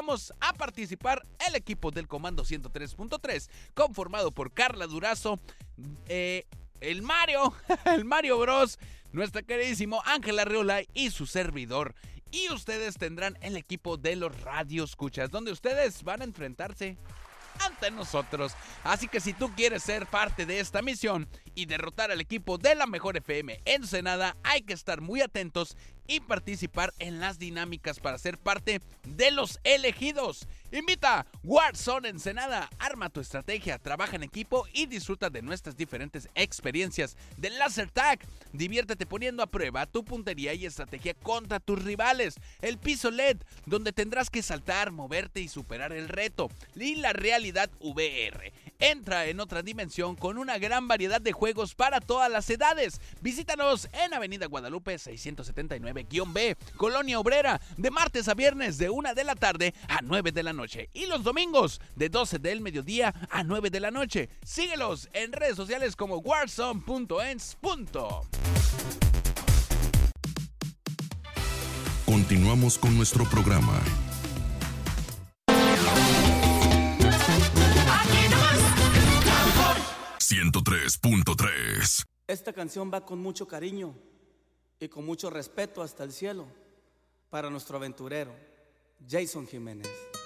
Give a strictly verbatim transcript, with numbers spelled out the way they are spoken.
vamos a participar el equipo del Comando ciento tres punto tres, conformado por Carla Durazo, eh, el Mario, el Mario Bros, nuestra queridísimo Ángel Arreola y su servidor. Y ustedes tendrán el equipo de los radioescuchas, donde ustedes van a enfrentarse ante nosotros. Así que si tú quieres ser parte de esta misión y derrotar al equipo de la Mejor F M Ensenada, hay que estar muy atentos y participar en las dinámicas para ser parte de los elegidos. Invita Warzone Ensenada, arma tu estrategia, trabaja en equipo y disfruta de nuestras diferentes experiencias de Laser Tag. Diviértete poniendo a prueba tu puntería y estrategia contra tus rivales. El piso L E D, donde tendrás que saltar, moverte y superar el reto. Y la realidad V R. Entra en otra dimensión con una gran variedad de juegos para todas las edades. Visítanos en Avenida Guadalupe seiscientos setenta y nueve B, Colonia Obrera, de martes a viernes de una de la tarde a nueve de la noche y los domingos de doce del mediodía a nueve de la noche. Síguelos en redes sociales como warzone punto ens. Continuamos con nuestro programa. ciento tres punto tres. Esta canción va con mucho cariño y con mucho respeto hasta el cielo para nuestro aventurero, Jason Jiménez.